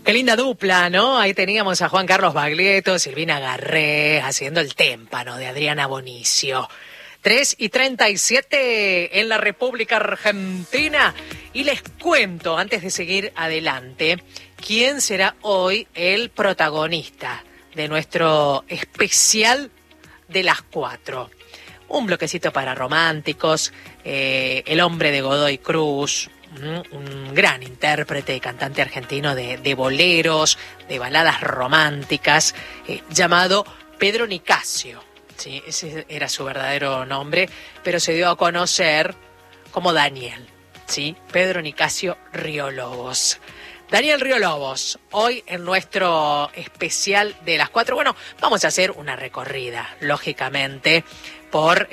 Qué linda dupla, ¿no? Ahí teníamos a Juan Carlos Baglietto, Silvina Garré, haciendo el témpano de Adriana Bonicio. 3:37 en la República Argentina. Y les cuento, antes de seguir adelante, quién será hoy el protagonista de nuestro especial de las 4. Un bloquecito para románticos, el hombre de Godoy Cruz, un gran intérprete y cantante argentino de boleros, de baladas románticas, llamado Pedro Nicasio. Sí, ese era su verdadero nombre, pero se dio a conocer como Daniel, ¿sí? Pedro Nicasio Riolobos. Daniel Riolobos, hoy en nuestro especial de las 4. Bueno, vamos a hacer una recorrida, lógicamente, por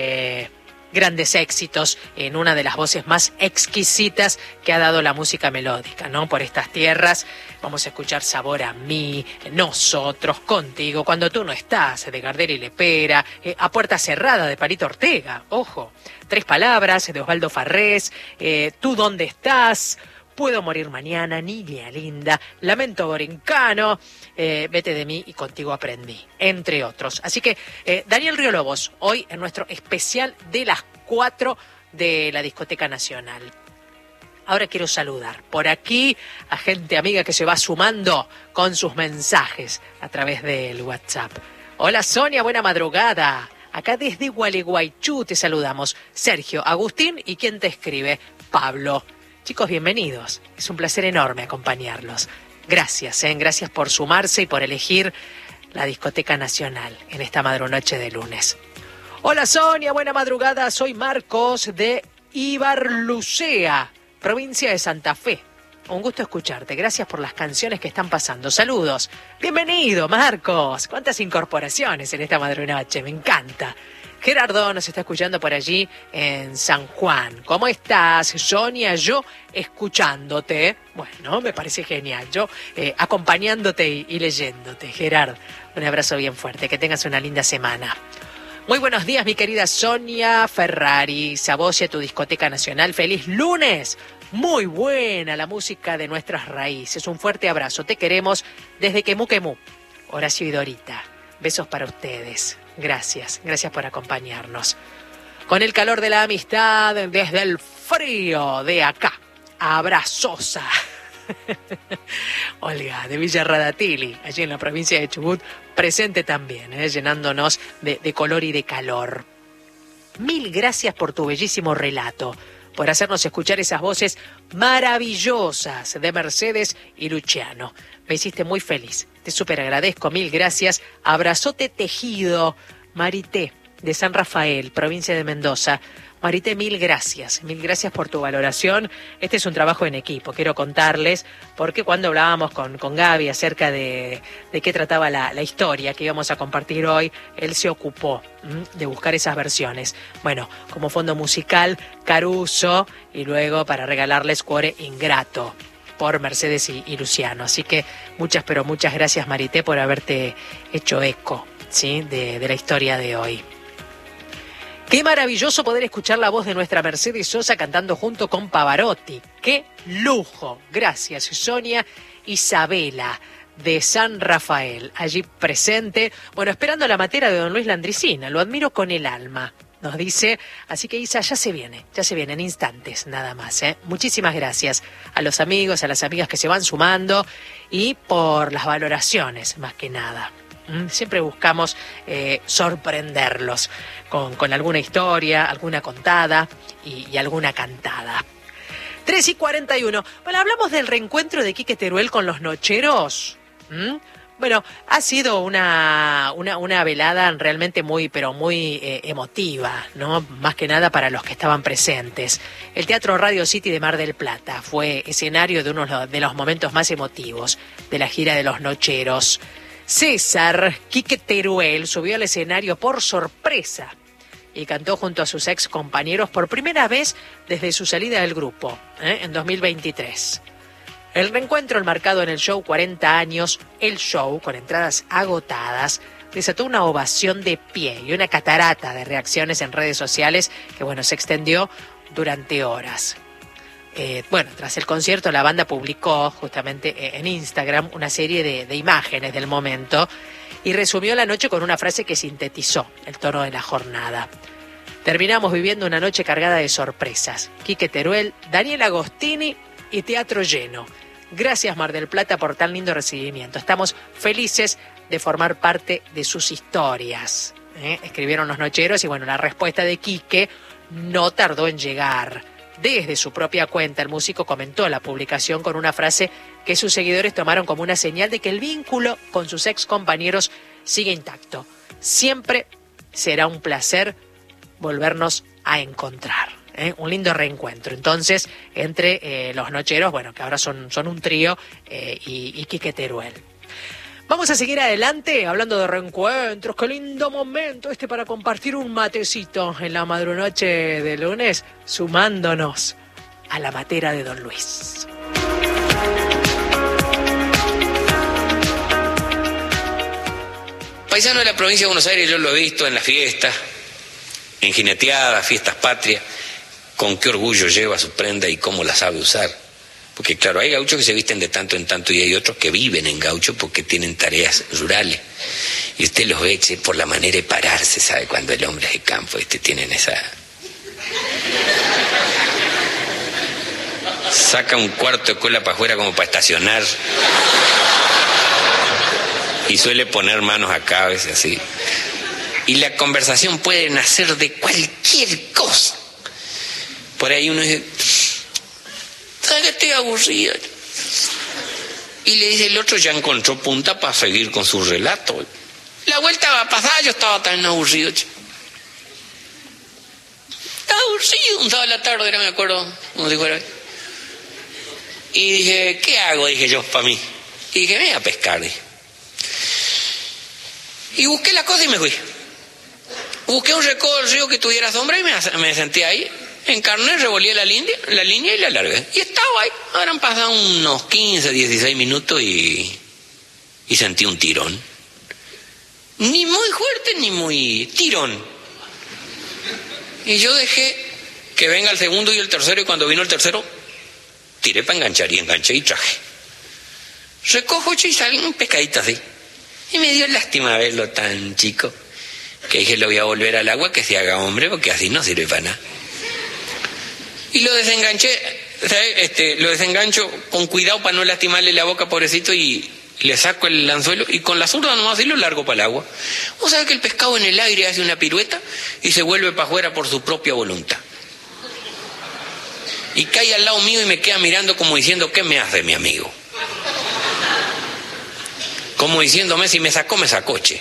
grandes éxitos en una de las voces más exquisitas que ha dado la música melódica, ¿no? Por estas tierras vamos a escuchar Sabor a mí, Nosotros, Contigo, Cuando tú no estás, de Gardel y Lepera, A puerta cerrada, de Palito Ortega, ojo, Tres palabras, de Osvaldo Farrés, Tú dónde estás, Puedo morir mañana, Niña linda, Lamento borincano, Vete de mí y Contigo aprendí, entre otros. Así que Daniel Riolobos, hoy en nuestro especial de las 4 de la Discoteca Nacional. Ahora quiero saludar por aquí a gente amiga que se va sumando con sus mensajes a través del WhatsApp. Hola Sonia, buena madrugada. Acá desde Gualeguaychú te saludamos. Sergio, Agustín y ¿quién te escribe? Pablo. Chicos, bienvenidos. Es un placer enorme acompañarlos. Gracias, gracias por sumarse y por elegir la Discoteca Nacional en esta madrunoche de lunes. Hola Sonia, buena madrugada. Soy Marcos de Ibarlucea, provincia de Santa Fe. Un gusto escucharte. Gracias por las canciones que están pasando. Saludos. Bienvenido, Marcos. Cuántas incorporaciones en esta madrunoche. Me encanta. Gerardo nos está escuchando por allí en San Juan. ¿Cómo estás, Sonia? Yo escuchándote. Bueno, me parece genial. Yo acompañándote y leyéndote. Gerardo, un abrazo bien fuerte. Que tengas una linda semana. Muy buenos días, mi querida Sonia Ferrari. Sabocia, tu Discoteca Nacional. ¡Feliz lunes! Muy buena la música de nuestras raíces. Un fuerte abrazo. Te queremos desde Quemú Quemú. Horacio y Dorita. Besos para ustedes. Gracias por acompañarnos. Con el calor de la amistad, desde el frío de acá, abrazosa. Olga, de Villa Radatili, allí en la provincia de Chubut, presente también, llenándonos de color y de calor. Mil gracias por tu bellísimo relato, por hacernos escuchar esas voces maravillosas de Mercedes y Luciano. Me hiciste muy feliz. Te súper agradezco, mil gracias. Abrazote tejido, Marité, de San Rafael, provincia de Mendoza. Marité, mil gracias por tu valoración. Este es un trabajo en equipo, quiero contarles, porque cuando hablábamos con Gaby acerca de qué trataba la historia que íbamos a compartir hoy, él se ocupó de buscar esas versiones. Bueno, como fondo musical, Caruso, y luego para regalarles Cuore Ingrato, por Mercedes y Luciano. Así que muchas gracias, Marité, por haberte hecho eco, ¿sí? de la historia de hoy. Qué maravilloso poder escuchar la voz de nuestra Mercedes Sosa cantando junto con Pavarotti. ¡Qué lujo! Gracias, Sonia. Isabela, de San Rafael, allí presente. Bueno, esperando la matera de don Luis Landricina. Lo admiro con el alma, nos dice. Así que Isa, ya se viene en instantes nada más. Muchísimas gracias a los amigos, a las amigas que se van sumando y por las valoraciones, más que nada. Siempre buscamos sorprenderlos con alguna historia, alguna contada y alguna cantada. 3:41. Bueno, hablamos del reencuentro de Quique Teruel con los Nocheros. Bueno, ha sido una velada realmente muy emotiva, ¿no? Más que nada para los que estaban presentes. El Teatro Radio City de Mar del Plata fue escenario de uno de los momentos más emotivos de la gira de los Nocheros. César Quique Teruel subió al escenario por sorpresa y cantó junto a sus ex compañeros por primera vez desde su salida del grupo, en 2023. El reencuentro enmarcado en el show 40 años, el show con entradas agotadas, desató una ovación de pie y una catarata de reacciones en redes sociales que, se extendió durante horas. Tras el concierto la banda publicó justamente en Instagram una serie de imágenes del momento y resumió la noche con una frase que sintetizó el tono de la jornada. Terminamos viviendo una noche cargada de sorpresas. Quique Teruel, Daniel Agostini y teatro lleno. Gracias Mar del Plata por tan lindo recibimiento. Estamos felices de formar parte de sus historias. Escribieron los nocheros y la respuesta de Quique no tardó en llegar. Desde su propia cuenta, el músico comentó la publicación con una frase que sus seguidores tomaron como una señal de que el vínculo con sus ex compañeros sigue intacto. Siempre será un placer volvernos a encontrar. Un lindo reencuentro. Entonces, entre los nocheros, que ahora son un trío, y Quique Teruel. Vamos a seguir adelante hablando de reencuentros. Qué lindo momento para compartir un matecito en la madrunoche de lunes, sumándonos a la matera de Don Luis. Paisano de la provincia de Buenos Aires, yo lo he visto en las fiestas, en jineteadas, fiestas patrias, con qué orgullo lleva su prenda y cómo la sabe usar. Porque claro, hay gauchos que se visten de tanto en tanto y hay otros que viven en gaucho porque tienen tareas rurales. Y usted los ve por la manera de pararse, ¿sabe? Cuando el hombre es de campo, tienen esa... Saca un cuarto de cola para afuera como para estacionar. Y suele poner manos acá a veces así. Y la conversación puede nacer de cualquier cosa. Por ahí uno dice, ¿sabes que estoy aburrido? Y le dice el otro, ya encontró punta para seguir con su relato. La vuelta va a pasar, yo estaba tan aburrido. Estaba aburrido, un sábado de la tarde, me acuerdo, como si fuera. Y dije, ¿qué hago? Dije yo, para mí. Y dije, me voy a pescar. Dije. Y busqué la cosa y me fui. Busqué un recodo del río que tuviera sombra y me senté ahí. Encarné, revolví la línea y la largué. Y estaba ahí. Habrán pasado unos 15, 16 minutos y sentí un tirón. Ni muy fuerte ni muy tirón. Y yo dejé que venga el segundo y el tercero, y cuando vino el tercero, tiré para enganchar y enganché y traje. Recojo y sale un pescadito así. Y me dio lástima verlo tan chico, que dije, lo voy a volver al agua, que se haga hombre, porque así no sirve para nada. Y lo desenganché, ¿sabes? Lo desengancho con cuidado para no lastimarle la boca, pobrecito, y le saco el anzuelo y con la zurda nomás así lo largo para el agua. Vos sabés que el pescado en el aire hace una pirueta y se vuelve para afuera por su propia voluntad. Y cae al lado mío y me queda mirando como diciendo, ¿qué me hace mi amigo? Como diciéndome, si me sacó, che.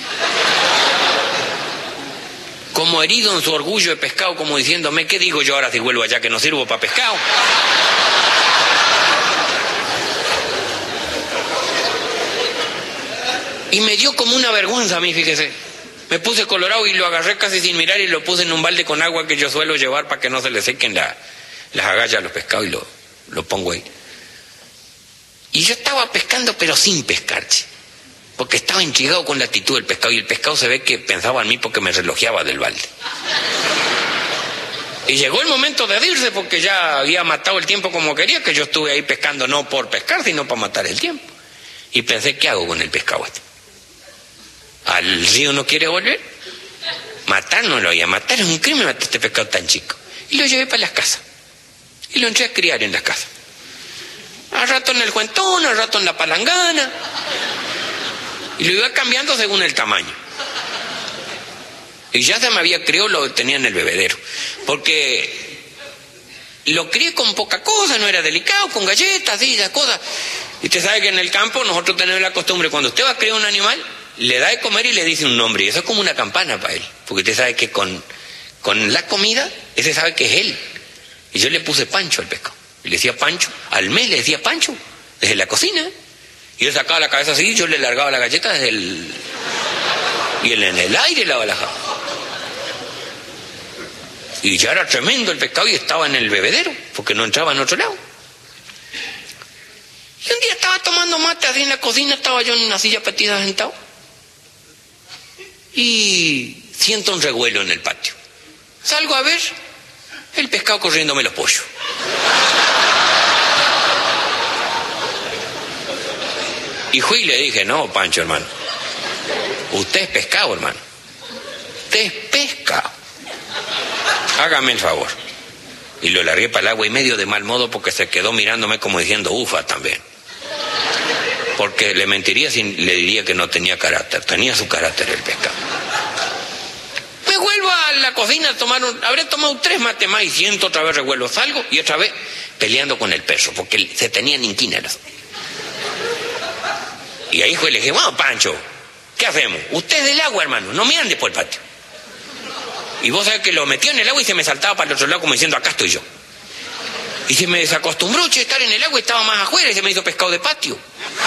Como herido en su orgullo de pescado, como diciéndome, ¿qué digo yo ahora si vuelvo allá que no sirvo para pescado? Y me dio como una vergüenza a mí, fíjese. Me puse colorado y lo agarré casi sin mirar y lo puse en un balde con agua que yo suelo llevar para que no se le sequen las agallas a los pescados, y lo pongo ahí. Y yo estaba pescando pero sin pescar, che. Porque estaba intrigado con la actitud del pescado, y el pescado se ve que pensaba en mí porque me relojeaba del balde. Y llegó el momento de irse porque ya había matado el tiempo como quería, que yo estuve ahí pescando no por pescar, sino para matar el tiempo. Y pensé, ¿qué hago con el pescado este? ¿Al río no quiere volver? Matar no lo voy a matar, es un crimen matar este pescado tan chico. Y lo llevé para las casas. Y lo entré a criar en las casas. Al rato en el cuentón, al rato en la palangana. Y lo iba cambiando según el tamaño. Y ya se me había criado, lo tenía en el bebedero. Porque lo crié con poca cosa, no era delicado, con galletas y esas cosas. Y usted sabe que en el campo nosotros tenemos la costumbre, cuando usted va a criar un animal, le da de comer y le dice un nombre. Y eso es como una campana para él. Porque usted sabe que con la comida, ese sabe que es él. Y yo le puse Pancho al pescado. Y le decía Pancho. Al mes le decía Pancho. Desde la cocina. Y él sacaba la cabeza así, yo le largaba la galleta desde el... Y él en el aire la balajaba. Y ya era tremendo el pescado y estaba en el bebedero, porque no entraba en otro lado. Y un día estaba tomando mate así en la cocina, estaba yo en una silla petida sentado. Y siento un revuelo en el patio. Salgo a ver, el pescado corriéndome los pollos. Y fui y le dije, no, Pancho, hermano, usted es pescado, hermano. Usted es pescado. Hágame el favor. Y lo largué para el agua y medio de mal modo porque se quedó mirándome como diciendo, ufa también. Porque le mentiría si le diría que no tenía carácter. Tenía su carácter el pescado. Me vuelvo a la cocina a tomar habré tomado 3 mates más y siento otra vez revuelvo. Salgo y otra vez peleando con el perro porque se tenían inquinados. Y ahí fue, le dije, bueno, Pancho, ¿qué hacemos? Usted es del agua, hermano, no me ande por el patio. Y vos sabés que lo metió en el agua y se me saltaba para el otro lado como diciendo, acá estoy yo. Y se me desacostumbró estar en el agua y estaba más afuera y se me hizo pescado de patio.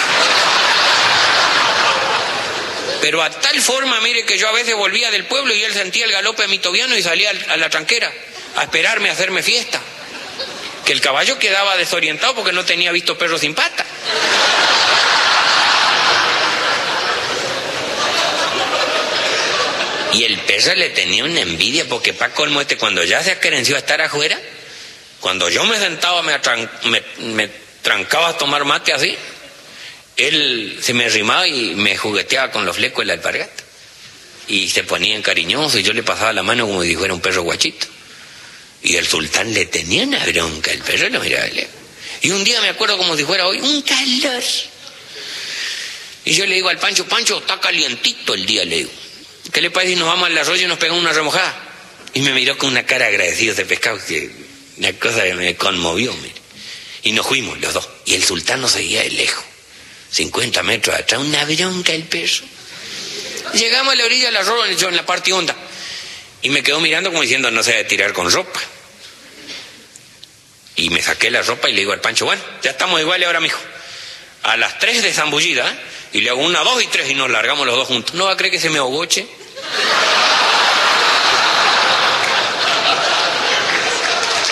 Pero a tal forma, mire, que yo a veces volvía del pueblo y él sentía el galope de mi tobiano y salía a la tranquera a esperarme a hacerme fiesta. Que el caballo quedaba desorientado porque no tenía visto perro sin pata. Y el perro le tenía una envidia porque pa' colmo cuando ya se acerenció a estar afuera, cuando yo me sentaba, me trancaba a tomar mate así, él se me arrimaba y me jugueteaba con los flecos de la alpargata. Y se ponía en cariñoso y yo le pasaba la mano como si fuera un perro guachito. Y el sultán le tenía una bronca, el perro lo miraba de lejos. Y un día me acuerdo como si fuera hoy, un calor. Y yo le digo al Pancho, Pancho, está calientito el día, le digo. ¿Qué le parece si nos vamos al arroyo y nos pegamos una remojada? Y me miró con una cara agradecida de pescado, que una cosa que me conmovió, mire. Y nos fuimos los dos. Y el sultán nos seguía de lejos, 50 metros atrás, una bronca el perro. Llegamos a la orilla del arroyo, yo en la parte honda. Y me quedó mirando como diciendo, no se debe tirar con ropa. Y me saqué la ropa y le digo al Pancho, bueno, ya estamos iguales ahora, mijo. A las 3 de zambullida, y le hago 1, 2 y 3 y nos largamos los dos juntos. ¿No va a creer que se me ahogoche?